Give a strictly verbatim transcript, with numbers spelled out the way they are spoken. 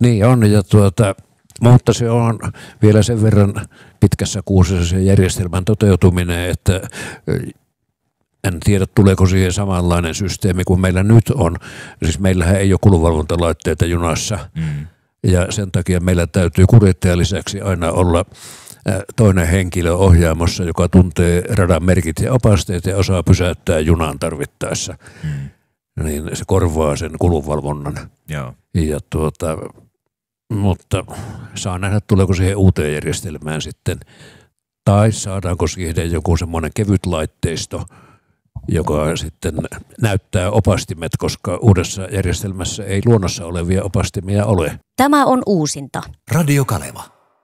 Niin on, ja tuota, mutta se on vielä sen verran pitkässä kuusessa se järjestelmän toteutuminen, että en tiedä, tuleeko siihen samanlainen systeemi kuin meillä nyt on. Siis meillähän ei ole kulunvalvontalaitteita junassa, mm. ja sen takia meillä täytyy kuljettajan lisäksi aina olla toinen henkilö ohjaamossa, joka tuntee radan merkit ja opasteet ja osaa pysäyttää junan tarvittaessa. Mm. Niin se korvaa sen kulunvalvonnan. Joo. Ja tuota, mutta saa nähdä, tuleeko siihen uuteen järjestelmään sitten, tai saadaanko siihen joku semmoinen kevyt laitteisto, joka sitten näyttää opastimet, koska uudessa järjestelmässä ei luonnossa olevia opastimia ole. Tämä on uusinta. Radio Kaleva.